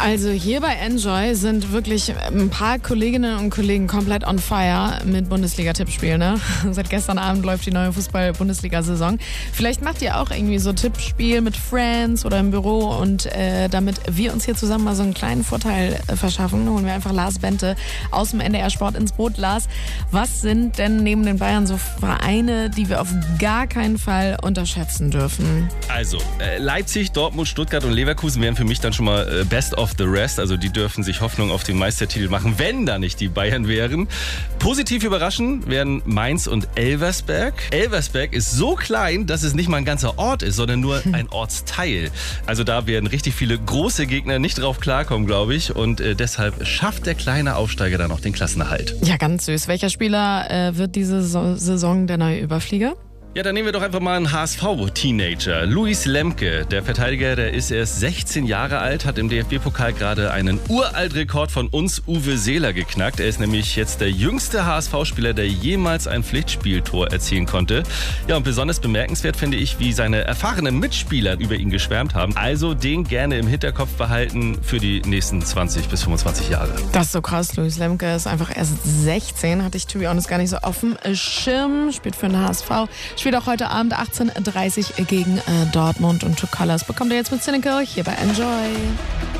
Also hier bei Enjoy sind wirklich ein paar Kolleginnen und Kollegen komplett on fire mit Bundesliga-Tippspielen. Ne? Seit gestern Abend läuft die neue Fußball-Bundesliga-Saison. Vielleicht macht ihr auch irgendwie so Tippspiel mit Friends oder im Büro und damit wir uns hier zusammen mal so einen kleinen Vorteil verschaffen, holen wir einfach Lars Bente aus dem NDR Sport ins Boot. Lars, was sind denn neben den Bayern so Vereine, die wir auf gar keinen Fall unterschätzen dürfen? Also, Leipzig, Dortmund, Stuttgart und Leverkusen wären für mich dann schon mal best of the rest. Also die dürfen sich Hoffnung auf den Meistertitel machen, wenn da nicht die Bayern wären. Positiv überraschen werden Mainz und Elversberg. Elversberg ist so klein, dass es nicht mal ein ganzer Ort ist, sondern nur ein Ortsteil. Also da werden richtig viele große Gegner nicht drauf klarkommen, glaube ich. Und deshalb schafft der kleine Aufsteiger dann auch den Klassenerhalt. Ja, ganz süß. Welcher Spieler wird diese Saison der neue Überflieger? Ja, dann nehmen wir doch einfach mal einen HSV-Teenager. Luis Lemke, der Verteidiger, der ist erst 16 Jahre alt, hat im DFB-Pokal gerade einen Uralt-Rekord von uns Uwe Seeler geknackt. Er ist nämlich jetzt der jüngste HSV-Spieler, der jemals ein Pflichtspieltor erzielen konnte. Ja, und besonders bemerkenswert finde ich, wie seine erfahrenen Mitspieler über ihn geschwärmt haben. Also den gerne im Hinterkopf behalten für die nächsten 20 bis 25 Jahre. Das ist so krass. Luis Lemke ist einfach erst 16, hatte ich to be honest gar nicht so auf dem Schirm. Spielt für den HSV. Spielt auch heute Abend 18:30 Uhr gegen Dortmund und True Colors bekommt ihr jetzt mit Cynical hier bei Enjoy.